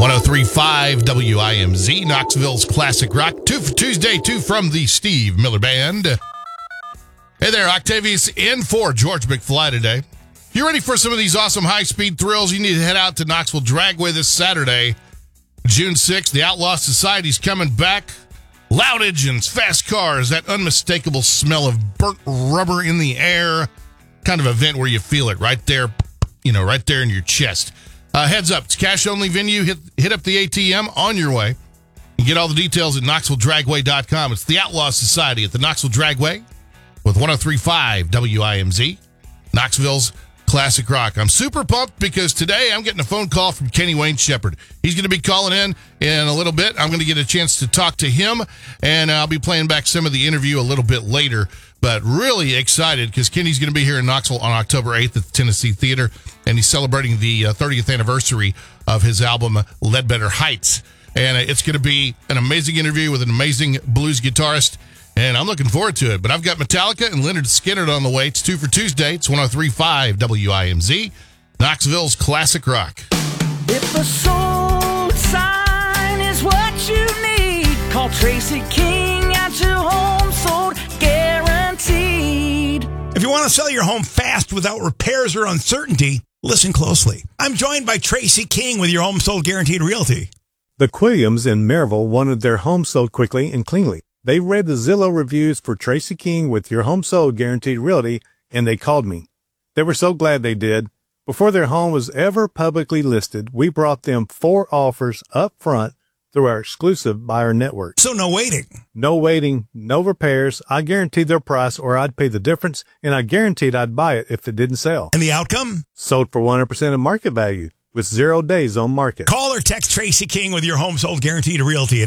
103.5 WIMZ, Knoxville's Classic Rock. 2 for Tuesday, 2 from the Steve Miller Band. Hey there, Octavius in for George McFly today. If you're ready for some of these awesome high-speed thrills, you need to head out to Knoxville Dragway this Saturday, June 6th. The Outlaw Society's coming back. Loud engines, fast cars, that unmistakable smell of burnt rubber in the air. Kind of event where you feel it right there, right there in your chest. Heads up, it's cash-only venue. Hit up the ATM on your way. You get all the details at KnoxvilleDragway.com. It's the Outlaw Society at the Knoxville Dragway with 103.5 WIMZ, Knoxville's Classic Rock. I'm super pumped because today I'm getting a phone call from Kenny Wayne Shepherd. He's going to be calling in a little bit. I'm going to get a chance to talk to him, and I'll be playing back some of the interview a little bit later. But really excited because Kenny's going to be here in Knoxville on October 8th at the Tennessee Theater, and he's celebrating the 30th anniversary of his album Ledbetter Heights. And it's going to be an amazing interview with an amazing blues guitarist, and I'm looking forward to it. But I've got Metallica and Lynyrd Skynyrd on the way. It's 2 for Tuesday. It's 103.5 WIMZ, Knoxville's Classic Rock. If a soul sign is what you need, call Tracy King at your home sold guaranteed. If you want to sell your home fast without repairs or uncertainty, listen closely. I'm joined by Tracy King with your Home Sold Guaranteed Realty. The Quilliams in Maryville wanted their home sold quickly and cleanly. They read the Zillow reviews for Tracy King with your Home Sold Guaranteed Realty, and they called me. They were so glad they did. Before their home was ever publicly listed, we brought them 4 offers up front through our exclusive buyer network. So no waiting. No waiting, no repairs. I guaranteed their price or I'd pay the difference, and I guaranteed I'd buy it if it didn't sell. And the outcome? Sold for 100% of market value with 0 days on market. Call or text Tracy King with your Home Sold Guaranteed Realty at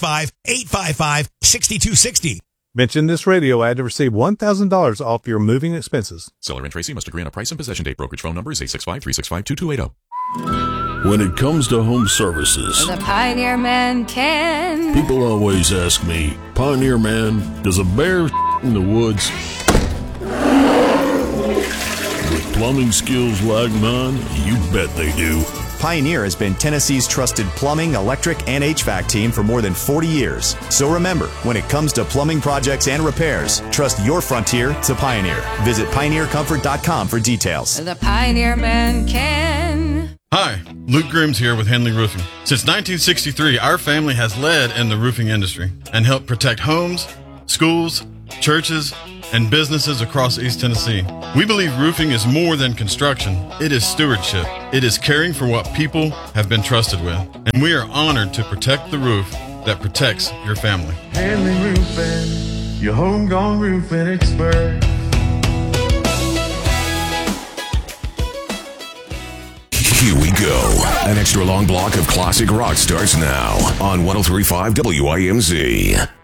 865-855-6260. Mention this radio ad to receive $1,000 off your moving expenses. Seller and Tracy must agree on a price and possession date. Brokerage phone number is 865-365-2280. When it comes to home services, the Pioneer Man can. People always ask me, Pioneer Man, does a bear in the woods? With plumbing skills like mine, you bet they do. Pioneer has been Tennessee's trusted plumbing, electric, and HVAC team for more than 40 years. So remember, when it comes to plumbing projects and repairs, trust your frontier to Pioneer. Visit pioneercomfort.com for details. The Pioneer Man can. Hi, Luke Grooms here with Henley Roofing. Since 1963, our family has led in the roofing industry and helped protect homes, schools, churches, and businesses across East Tennessee. We believe roofing is more than construction. It is stewardship. It is caring for what people have been trusted with. And we are honored to protect the roof that protects your family. Henley Roofing, your homegrown roofing expert. Here we go. An extra long block of classic rock starts now on 103.5 WIMZ.